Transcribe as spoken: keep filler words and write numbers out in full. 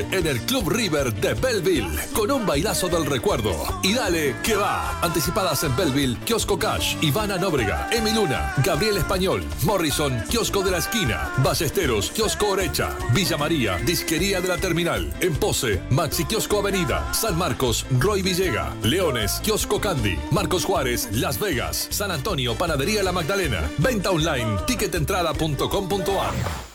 en el Club River de Belleville, con un bailazo del recuerdo. Y dale que va. Anticipadas en Belleville, Kiosco Cash, Ivana Nóbrega, Emi Luna, Gabriel Español, Morrison, Kiosco de la Esquina, Ballesteros, Kiosco Orecha, Villa María, Disquería de la Terminal, En Pose, Maxi Kiosco Avenida, San Marcos, Roy Villega, Leones, Kiosco Candy, Marcos Juárez, Las Vegas, San Antonio, Panadería La Magdalena. Venta online, ticketentrada punto com punto ar.